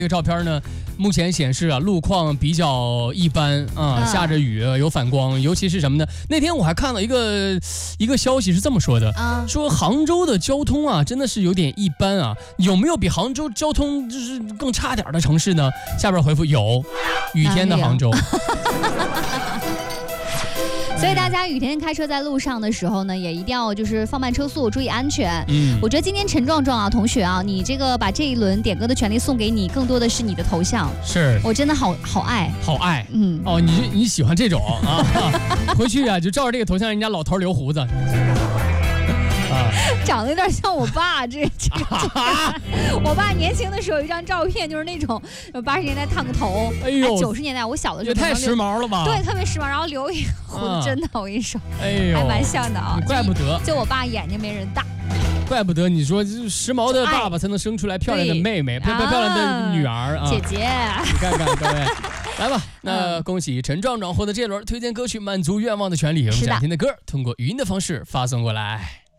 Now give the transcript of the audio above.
这个照片呢，目前显示啊，路况比较一般啊，下着雨，有反光，尤其是什么呢？那天我还看了一个消息是这么说的，说杭州的交通啊，真的是有点一般啊。有没有比杭州交通就是更差点的城市呢？下边回复有，雨天的杭州。 所以大家雨天开车在路上的时候呢，也一定要就是放慢车速，注意安全。我觉得今天陈壮壮啊，同学啊，你这个把这一轮点歌的权利送给你，更多的是你的头像。 是我真的好爱， 哦，你喜欢这种啊？回去啊，就照着这个头像，人家老头留胡子。 长得有点像我爸，这我爸年轻的时候有一张照片，就是那种80年代烫个头，哎呦，90年代我小的时候也太时髦了吧？ 对，特别时髦，然后留一个胡子，真的，我跟你说， 哎呦， 还蛮像的啊， 怪不得， 就我爸眼睛没人大。 怪不得你说时髦的爸爸才能生出来漂亮的妹妹，漂亮的女儿啊！ 姐姐， 你看看各位，来吧，那恭喜陈壮壮获得这轮推荐歌曲满足愿望的权利。我们想听的歌，通过语音的方式发送过来。